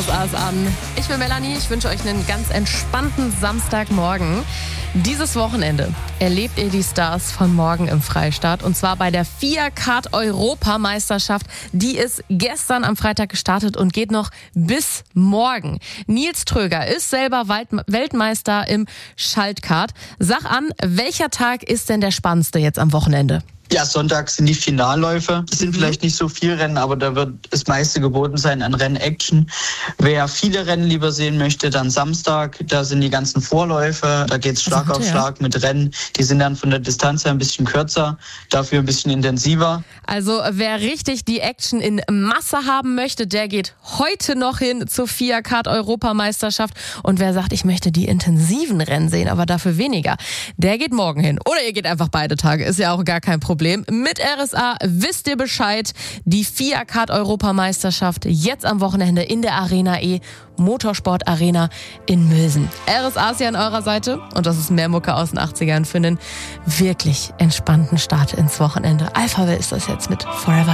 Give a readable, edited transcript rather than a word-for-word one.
RSA ist an. Ich bin Melanie, ich wünsche euch einen ganz entspannten Samstagmorgen. Dieses Wochenende erlebt ihr die Stars von morgen im Freistaat und zwar bei der FIA-Kart-Europameisterschaft. Die ist gestern am Freitag gestartet und geht noch bis morgen. Nils Tröger ist selber Weltmeister im Schaltkart. Sag an, welcher Tag ist denn der spannendste jetzt am Wochenende? Ja, Sonntag sind die Finalläufe. Es sind vielleicht nicht so viel Rennen, aber da wird das meiste geboten sein an Rennaction. Wer viele Rennen lieber sehen möchte, dann Samstag. Da sind die ganzen Vorläufe. Da geht's Schlag auf Schlag mit Rennen. Die sind dann von der Distanz her ein bisschen kürzer, dafür ein bisschen intensiver. Also wer richtig die Action in Masse haben möchte, der geht heute noch hin zur FIA-Kart-Europameisterschaft. Und wer sagt, ich möchte die intensiven Rennen sehen, aber dafür weniger, der geht morgen hin. Oder ihr geht einfach beide Tage, ist ja auch gar kein Problem. Mit RSA wisst ihr Bescheid. Die FIA-Kart-Europameisterschaft jetzt am Wochenende in der Arena E, Motorsport Arena in Mülsen. RSA ist ja an eurer Seite und das ist mehr Mucke aus den 80ern für einen wirklich entspannten Start ins Wochenende. Alphaville ist das jetzt mit Forever.